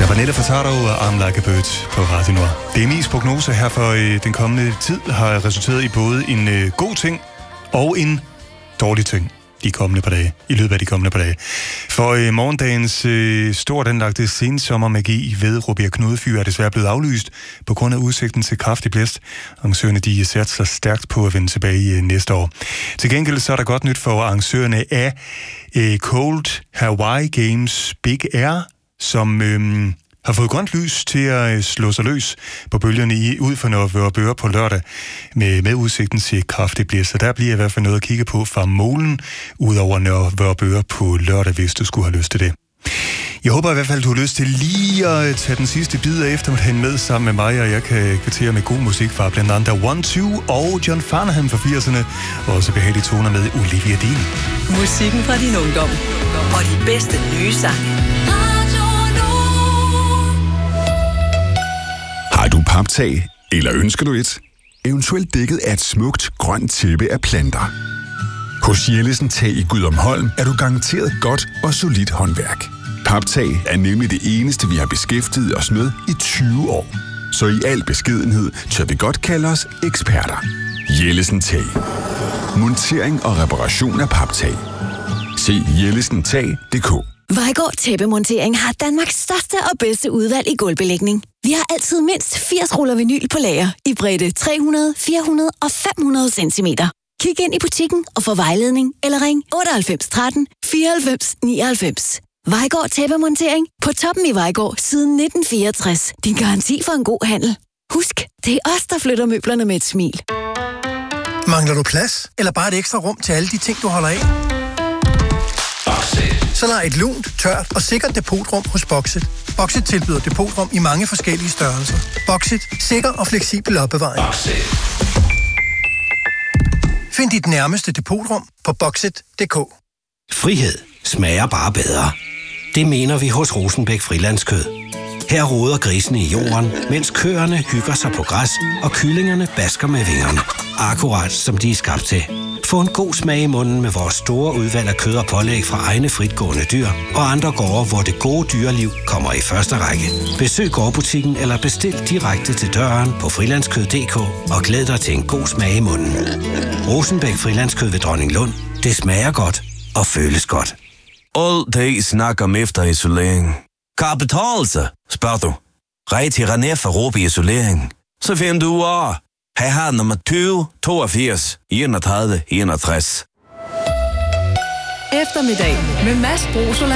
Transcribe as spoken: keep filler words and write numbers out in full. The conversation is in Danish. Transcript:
Vanilla Furtado og I'm Like a Bird på Radio Nord. D M I's prognose her for øh, den kommende tid har resulteret i både en øh, god ting og en dårlig ting de kommende par dage, i løbet af de kommende par dage. For øh, morgendagens øh, stort anlagte sensommermagi ved Rubjerg Knudefyr er desværre blevet aflyst på grund af udsigten til kraftig blæst. Arrangørerne de sætter sig stærkt på at vende tilbage øh, næste år. Til gengæld så er der godt nyt for arrangørerne af øh, Cold Hawaii Games Big Air, som øh, har fået grønt lys til at slå sig løs på bølgerne i ud for Nørre Børe på lørdag med, med udsigten til kraftig blæst. Så der bliver i hvert fald noget at kigge på fra målen ud over Nørre Børe på lørdag, hvis du skulle have lyst til det. Jeg håber i hvert fald, du har lyst til lige at tage den sidste bid af eftermiddagen med sammen med mig, og jeg kan kvittere med god musik fra blandt andet One Two og John Farnham fra firserne, og også behagelige toner med Olivia Dean. Musikken fra din ungdom og de bedste nye sange. Har du paptag, eller ønsker du et? Eventuelt dækket af et smukt, grønt tæppe af planter. Hos Jellesen Tag i Gudumholm er du garanteret godt og solidt håndværk. Paptag er nemlig det eneste, vi har beskæftiget os med i tyve år. Så i al beskedenhed tør vi godt kalde os eksperter. Jellesen Tag. Montering og reparation af paptag. Se jellesen tag punktum d k. Vejgaard Tæppemontering har Danmarks største og bedste udvalg i gulvbelægning. Vi har altid mindst firs ruller vinyl på lager i bredde tre hundrede, fire hundrede og fem hundrede centimeter. Kig ind i butikken og få vejledning eller ring otteoghalvfems tretten fireoghalvfems nioghalvfems. Vejgaard Tæppemontering på toppen i Vejgaard siden nitten fireogtres. Din garanti for en god handel. Husk, det er os, der flytter møblerne med et smil. Mangler du plads? Eller bare et ekstra rum til alle de ting, du holder af? Så lej et lunt, tørt og sikkert depotrum hos Boxit. Boxit tilbyder depotrum i mange forskellige størrelser. Boxit. Sikker og fleksibel opbevaring. Find dit nærmeste depotrum på boxit punktum d k. Frihed smager bare bedre. Det mener vi hos Rosenbæk Frilandskød. Her roder grisene i jorden, mens køerne hygger sig på græs, og kyllingerne basker med vingerne. Akkurat som de er skabt til. Få en god smag i munden med vores store udvalg af kød og pålæg fra egne fritgående dyr og andre gårde, hvor det gode dyreliv kommer i første række. Besøg gårdbutikken eller bestil direkte til døren på frilandskød punktum d k og glæd dig til en god smag i munden. Rosenbæk Frilandskød ved Dronninglund. Det smager godt og føles godt. All day snakker om efterisolering. Kan det betale sig, spørger du? Rej til René for Råbe Isolering. Så finder du ud af. Her har nummer tyve toogfirs enogtredive enogtres. Eftermiddag med Mads Brosola